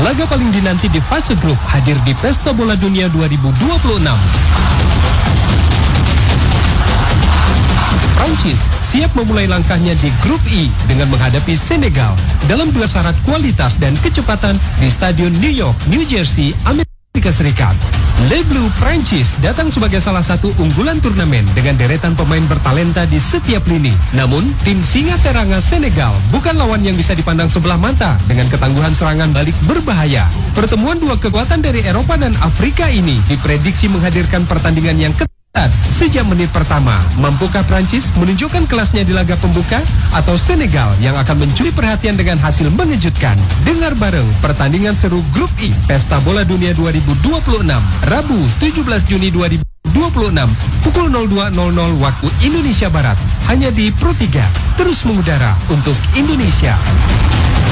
laga paling dinanti di fase grup hadir di Pesta Bola Dunia 2026. Prancis siap memulai langkahnya di grup I dengan menghadapi Senegal dalam dua syarat kualitas dan kecepatan di Stadion New York, New Jersey, Amerika Serikat. Le Bleu Prancis datang sebagai salah satu unggulan turnamen dengan deretan pemain bertalenta di setiap lini. Namun, tim Singa Teranga Senegal bukan lawan yang bisa dipandang sebelah mata dengan ketangguhan serangan balik berbahaya. Pertemuan dua kekuatan dari Eropa dan Afrika ini diprediksi menghadirkan pertandingan yang ketat sejak menit pertama. Mampukah Prancis menunjukkan kelasnya di laga pembuka atau Senegal yang akan mencuri perhatian dengan hasil mengejutkan? Dengar bareng pertandingan seru Grup I Pesta Bola Dunia 2026 Rabu 17 Juni 2026 pukul 02.00 waktu Indonesia Barat hanya di Pro 3 terus mengudara untuk Indonesia.